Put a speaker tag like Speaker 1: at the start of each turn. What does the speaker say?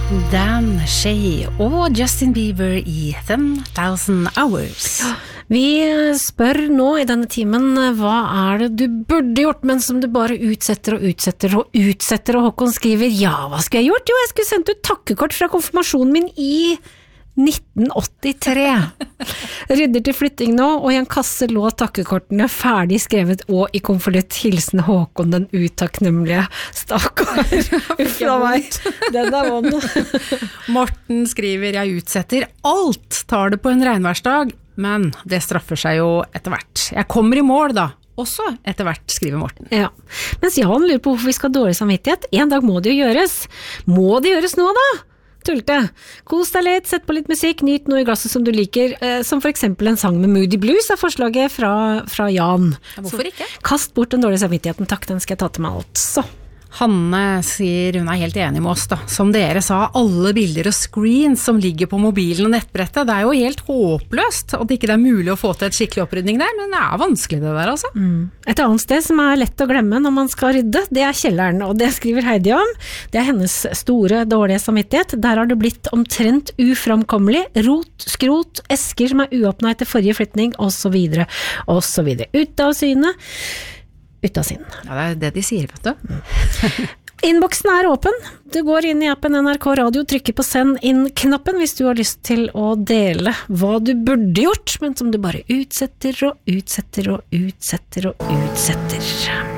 Speaker 1: Dan Shay og Justin Bieber I 10,000 Hours.
Speaker 2: Vi spør nå I denne timen, hva det du burde gjort, men som du bare utsetter og utsetter og utsetter, og Håkon skriver, ja, hva skulle jeg gjort? Jo, jeg skulle sendt ut takkekort fra konfirmasjonen min I 1983. Rydder til flytting nå, og I en kasse lå takkekortene ferdig skrevet og I konvolutt. Hilsen Håkon den utakknemlige. Stakkar. Uffra meg. Den vond.
Speaker 1: Morten skriver, jeg utsetter alt, tar det på en regnværsdag, men det straffer seg jo etter hvert. Jeg kommer I mål da. Også etter hvert, skriver Morten.
Speaker 2: Ja, mens Jan lurer på hvorfor vi skal ha dårlig samvittighet. En dag må det jo gjøres. Må det gjøres nå da? Tulte. Kos deg litt, sett på litt musikk, nyt noe I glasset som du liker, som for eksempel en sang med Moody Blues forslaget fra Jan.
Speaker 1: Ja, hvorfor ikke?
Speaker 2: Kast bort den dårlige samvittigheten, takk, den skal jeg ta til meg altså.
Speaker 1: Hanne sier hun helt enig med oss da. Som dere sa, alle bilder og screens som ligger på mobilen og nettbrettet, det jo helt håpløst at det ikke mulig å få til et skikkelig opprydning der, men det vanskelig det der altså.
Speaker 2: Et annet sted som lett å glemme når man skal rydde, det kjelleren, og det skriver Heidi om. Det hennes store, dårlige samvittighet. Der har det blitt omtrent uframkommelig, rot, skrot, esker som uåpnet etter forrige flytning, og så videre, og så videre. Ut av syne, ut av sinn.
Speaker 1: Ja, det det de sier, vet du.
Speaker 2: Innboksen åpen. Du går inn I appen NRK Radio, trykker på send inn-knappen hvis du har lyst til å dele hva du burde gjort, men som du bare utsetter og utsetter og utsetter og utsetter.